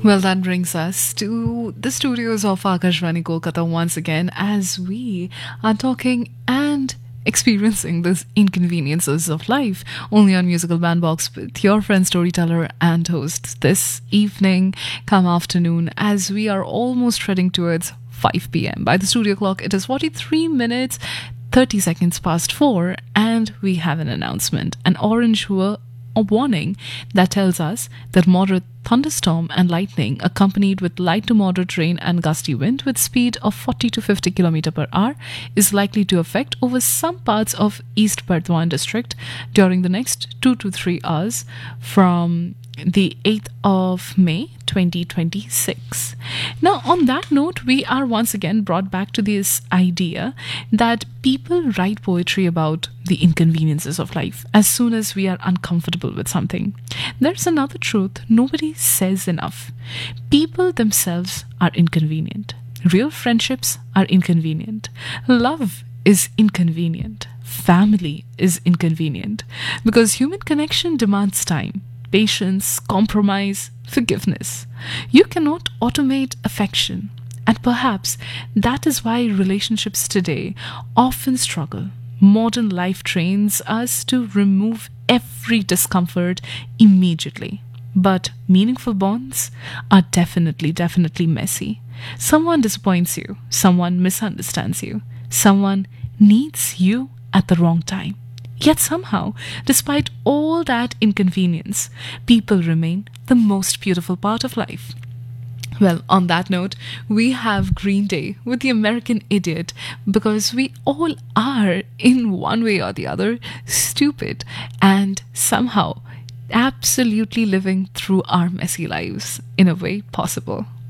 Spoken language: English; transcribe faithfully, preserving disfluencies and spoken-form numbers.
Well, that brings us to the studios of Akashvani Kolkata once again as we are talking and experiencing the inconveniences of life only on Musical Bandbox with your friend, storyteller, and host this evening, come afternoon, as we are almost treading towards five p.m. By the studio clock, it is forty-three minutes, thirty seconds past four, and we have an announcement. An orange wa- a warning that tells us that moderate thunderstorm and lightning accompanied with light to moderate rain and gusty wind with speed of forty to fifty kilometers per hour is likely to affect over some parts of East Burdwan district during the next two to three hours from the eighth of May twenty twenty-six. Now, on that note, we are once again brought back to this idea that people write poetry about the inconveniences of life as soon as we are uncomfortable with something. There's another truth nobody says enough. People themselves are inconvenient. Real friendships are inconvenient. Love is inconvenient. Family is inconvenient because human connection demands time, patience, compromise, forgiveness. You cannot automate affection. And perhaps that is why relationships today often struggle. Modern life trains us to remove every discomfort immediately. But meaningful bonds are definitely, definitely messy. Someone disappoints you, someone misunderstands you, someone needs you at the wrong time. Yet somehow, despite all that inconvenience, people remain the most beautiful part of life. Well, on that note, we have Green Day with the American Idiot because we all are, in one way or the other, stupid and somehow absolutely living through our messy lives in a way possible.